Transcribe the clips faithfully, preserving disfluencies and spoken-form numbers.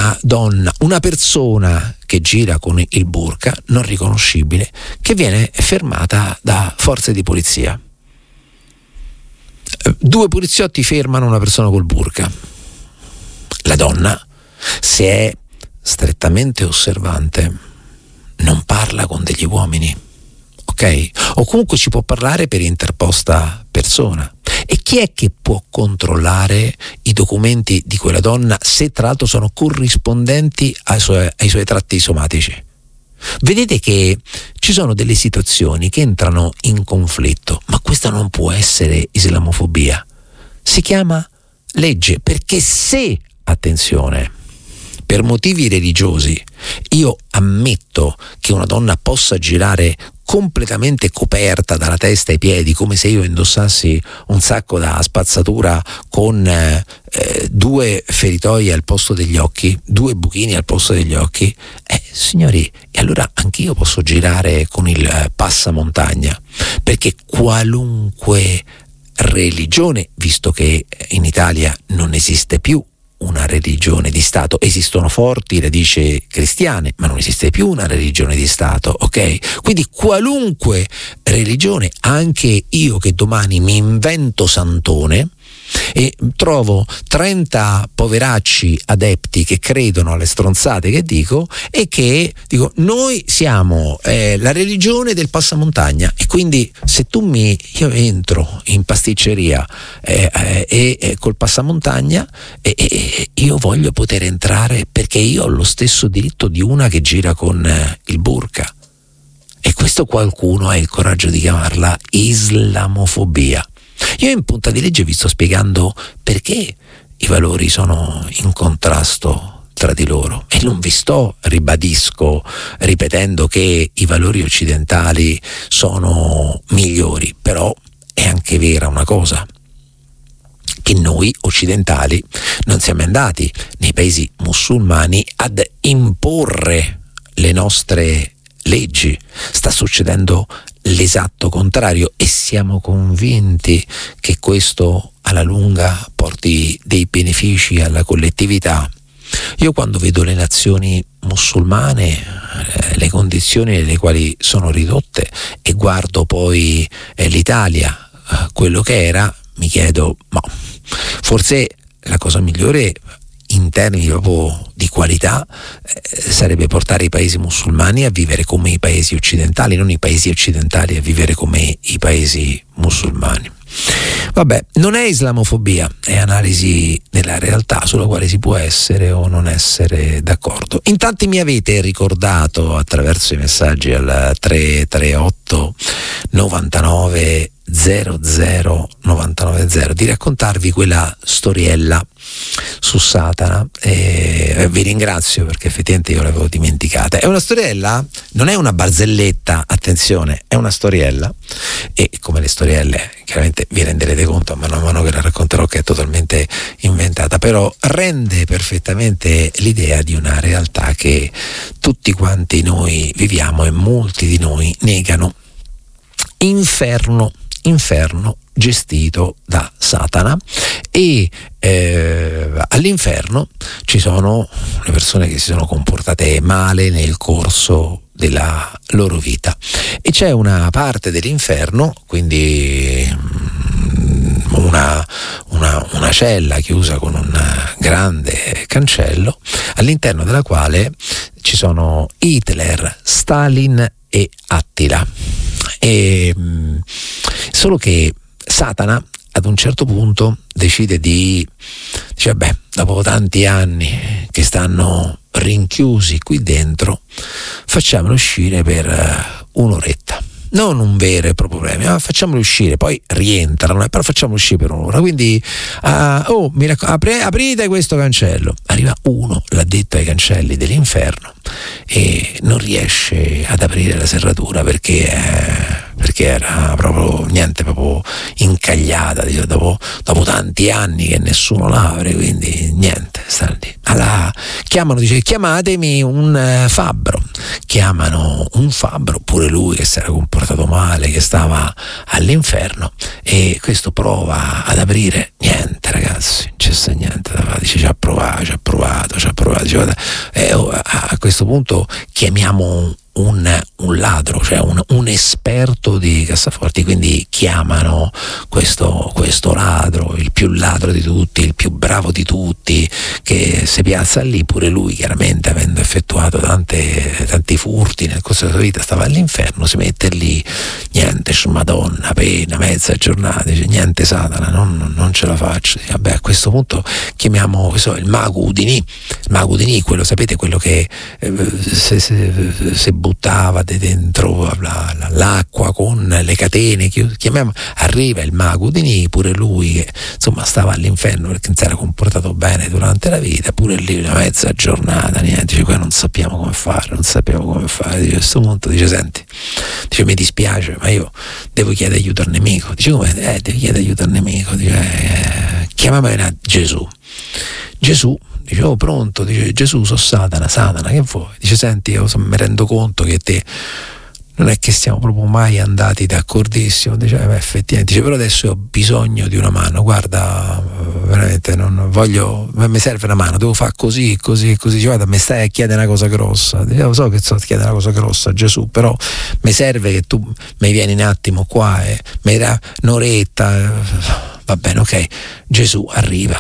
una donna, una persona che gira con il burqa non riconoscibile, che viene fermata da forze di polizia. Due poliziotti fermano una persona col burqa. La donna, se è strettamente osservante, non parla con degli uomini, ok? O comunque ci può parlare per interposta persona. E chi è che può controllare i documenti di quella donna, se tra l'altro sono corrispondenti ai suoi, ai suoi tratti somatici? Vedete che ci sono delle situazioni che entrano in conflitto, ma questa non può essere islamofobia. Si chiama legge, perché se, attenzione, per motivi religiosi io ammetto che una donna possa girare completamente coperta dalla testa ai piedi, come se io indossassi un sacco da spazzatura con eh, due feritoi al posto degli occhi, due buchini al posto degli occhi, eh, signori, e allora anch'io posso girare con il passamontagna, perché qualunque religione, visto che in Italia non esiste più una religione di Stato, esistono forti radici cristiane, ma non esiste più una religione di Stato, ok? Quindi qualunque religione, anche io che domani mi invento santone e trovo trenta poveracci adepti che credono alle stronzate che dico e che dico noi siamo eh, la religione del passamontagna, e quindi se tu mi io entro in pasticceria e eh, eh, eh, col passamontagna e eh, eh, io voglio poter entrare perché io ho lo stesso diritto di una che gira con eh, il burqa, e questo qualcuno ha il coraggio di chiamarla islamofobia. Io in punta di legge vi sto spiegando perché i valori sono in contrasto tra di loro, e non vi sto, ribadisco, ripetendo che i valori occidentali sono migliori, però è anche vera una cosa, che noi occidentali non siamo andati nei paesi musulmani ad imporre le nostre leggi. Sta succedendo l'esatto contrario, e siamo convinti che questo alla lunga porti dei benefici alla collettività. Io quando vedo le nazioni musulmane, eh, le condizioni nelle quali sono ridotte, e guardo poi eh, l'Italia, eh, quello che era, mi chiedo, ma forse la cosa migliore in termini proprio di qualità eh, sarebbe portare i paesi musulmani a vivere come i paesi occidentali, non i paesi occidentali a vivere come i paesi musulmani. Vabbè, non è islamofobia, è analisi della realtà sulla quale si può essere o non essere d'accordo. In tanti mi avete ricordato attraverso i messaggi al tre tre otto novantanove zero zero novantanove zero di raccontarvi quella storiella su Satana, e vi ringrazio perché effettivamente io l'avevo dimenticata. È una storiella, non è una barzelletta, attenzione, è una storiella, e come le storielle chiaramente vi renderete conto man mano che la racconterò che è totalmente inventata, però rende perfettamente l'idea di una realtà che tutti quanti noi viviamo e molti di noi negano. Inferno inferno gestito da Satana, e eh, all'inferno ci sono le persone che si sono comportate male nel corso della loro vita, e c'è una parte dell'inferno, quindi una, una, una cella chiusa con un grande cancello, all'interno della quale ci sono Hitler, Stalin e Attila. E, solo che Satana ad un certo punto decide di dice beh, dopo tanti anni che stanno rinchiusi qui dentro, facciamolo uscire per un'oretta, non un vero e proprio premio, ma facciamolo uscire, poi rientrano, però facciamolo uscire per un'ora. Quindi uh, oh, mi raccom- apri- aprite questo cancello. Arriva uno, l'addetto ai cancelli dell'inferno, e non riesce ad aprire la serratura perché eh, perché era proprio niente, proprio incagliata, dice, dopo, dopo tanti anni che nessuno la apre, quindi niente, sta lì. Allora, chiamano, dice, chiamatemi un eh, fabbro, chiamano un fabbro, pure lui che si era comportato male, che stava all'inferno, e questo prova ad aprire, niente ragazzi, non c'è sta niente da fare, dice ci ha provato, ci ha provato, ci ha provato, dice, guarda, eh, a questo punto chiamiamo Un, un ladro, cioè un, un esperto di cassaforti, quindi chiamano questo, questo ladro, il più ladro di tutti, il più bravo di tutti, che si piazza lì, pure lui chiaramente avendo effettuato tante, tanti furti nel corso della sua vita, stava all'inferno, si mette lì, niente, madonna, pena, mezza giornata, dice niente Satana, non, non ce la faccio, dice, vabbè, a questo punto chiamiamo questo, il mago Udini, il mago Udini, quello sapete, quello che eh, se, se, se buttava dentro la, la, l'acqua con le catene, chiamiamo, arriva il mago Udini, pure lui che insomma stava all'inferno perché non si era comportato bene durante la vita, pure lì una mezza giornata, niente, dice qua non sappiamo come fare, non sappiamo come fare, dice, a questo punto dice senti, dice mi dispiace ma io devo chiedere aiuto al nemico, dice come? Eh, devi chiedere aiuto al nemico, dice eh, chiamami Gesù. Gesù dice oh pronto, dice Gesù so Satana, Satana che vuoi? Dice senti io mi rendo conto che te non è che siamo proprio mai andati d'accordissimo, dice beh, effettivamente, dice però adesso ho bisogno di una mano, guarda veramente non voglio, mi serve una mano, devo fare così, così, così, dice guarda mi stai a chiedere una cosa grossa, dice, lo so che sto a chiedere una cosa grossa Gesù, però mi serve che tu mi vieni un attimo qua e mi dai un'oretta, va bene, ok, Gesù arriva,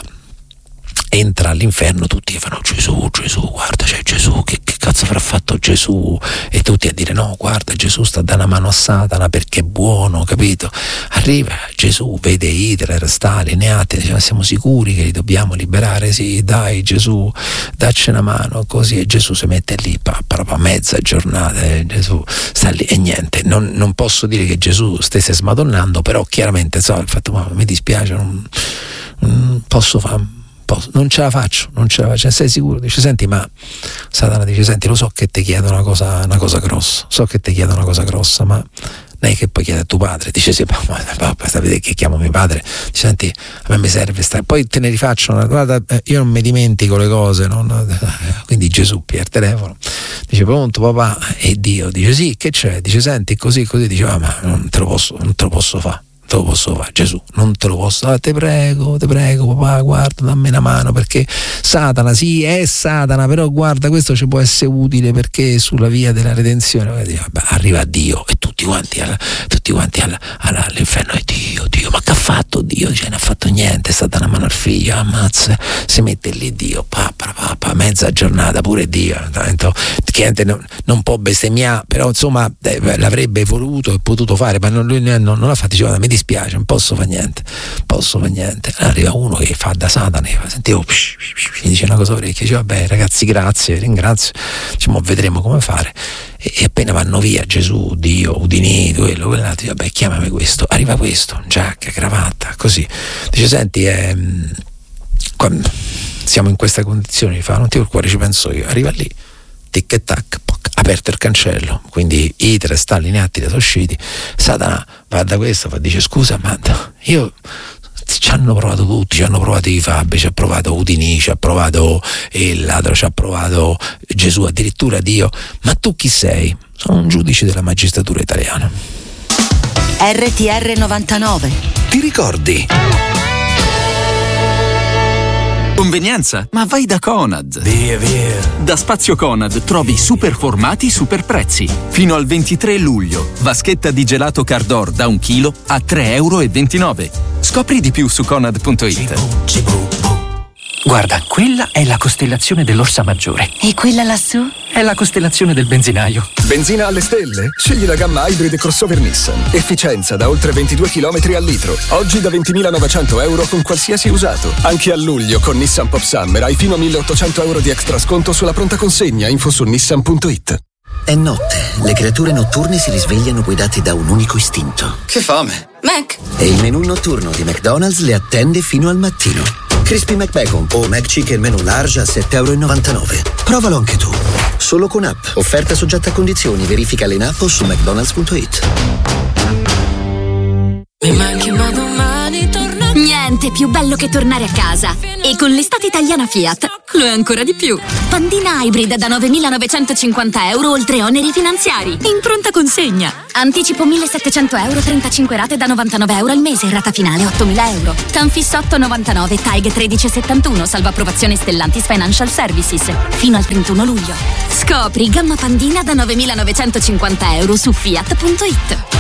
entra all'inferno, tutti fanno Gesù, Gesù, guarda c'è Gesù, che, che cazzo avrà fatto Gesù? E tutti a dire no, guarda Gesù sta dando una mano a Satana perché è buono, capito? Arriva Gesù, vede Hitler, Stalin e altri, dice ma siamo sicuri che li dobbiamo liberare? Sì, dai Gesù, dacci una mano, così, e Gesù si mette lì, proprio mezza giornata, e Gesù sta lì e niente, non, non posso dire che Gesù stesse smadonnando, però chiaramente so, il fatto ma mi dispiace, non, non posso fare, non ce la faccio, non ce la faccio, sei sicuro? Dice senti ma Satana dice senti lo so che ti chiedo una cosa, una cosa grossa, so che ti chiedo una cosa grossa, ma non è che poi chiede a tuo padre, dice sì ma, ma, ma sapete che chiamo mio padre, dice senti a me mi serve stare, poi te ne rifaccio una, guarda io non mi dimentico le cose, non, quindi Gesù pia il telefono, dice pronto papà, e Dio dice sì che c'è, dice senti così così, dice ah, ma non te lo posso, non te lo posso fare, te lo posso fare Gesù, non te lo posso fare, te prego, te prego papà, guarda dammi una mano perché Satana sì è Satana, però guarda questo ci può essere utile perché sulla via della redenzione, vabbè, arriva Dio e tutti quanti, alla, tutti quanti alla, alla, all'inferno e Dio, Dio, ma che ha fatto Dio? Dice non ha fatto niente, sta dando una mano al figlio, ammazza, si mette lì Dio, papà, papà, mezza giornata pure Dio, chiaramente non, non può bestemmiare, però insomma eh, l'avrebbe voluto e potuto fare, ma non, lui non, non l'ha fatto, diceva mi dispiace, non posso fare niente, posso fare niente. Arriva uno che fa da Satana e fa, sentivo, gli dice una cosa orecchia, dice vabbè ragazzi grazie, ringrazio, diciamo vedremo come fare. E, e appena vanno via Gesù, Dio, Udini, quello, quell'altro, dice vabbè chiamami questo, arriva questo, giacca, cravatta, così, dice senti ehm, quando siamo in queste condizioni, fa non ti preoccupare ci penso io, arriva lì, tic e tac, aperto il cancello, quindi Hitler, Stalin e altri sono usciti, Satana va da questo, fa, dice scusa ma io ci hanno provato tutti, ci hanno provato i Fabri, ci ha provato Udini, ci ha provato il ladro, ci ha provato Gesù, addirittura Dio, ma tu chi sei? Sono un giudice della magistratura italiana. R T R novantanove. Ti ricordi? Convenienza? Ma vai da Conad. Via, via. Da Spazio Conad trovi super formati, super prezzi. Fino al ventitré luglio. Vaschetta di gelato Cardor da un chilo a tre e ventinove euro. Scopri di più su conad punto it. Guarda, quella è la costellazione dell'Orsa Maggiore. E quella lassù? È la costellazione del benzinaio. Benzina alle stelle? Scegli la gamma Hybrid crossover Nissan. Efficienza da oltre ventidue chilometri al litro. Oggi da ventimilanovecento euro con qualsiasi usato. Anche a luglio con Nissan Pop Summer hai fino a milleottocento euro di extra sconto sulla pronta consegna. Info su nissan punto it. È notte. Le creature notturne si risvegliano guidate da un unico istinto. Che fame! Mac! E il menù notturno di McDonald's le attende fino al mattino. Crispy McBacon o McChicken menù large a sette e novantanove euro. Provalo anche tu. Solo con app. Offerta soggetta a condizioni. Verificale in app o su mcdonalds punto it. niente più bello che tornare a casa. E con l'estate italiana Fiat lo è ancora di più. Pandina Hybrid da novemilanovecentocinquanta euro oltre oneri finanziari. In pronta consegna. Anticipo millesettecento euro, trentacinque rate da novantanove euro al mese, rata finale ottomila euro. Tanfis otto novantanove, T A I G tredici settantuno, salvo approvazione Stellantis Financial Services. Fino al trentuno luglio. Scopri gamma Pandina da novemilanovecentocinquanta euro su fiat punto it.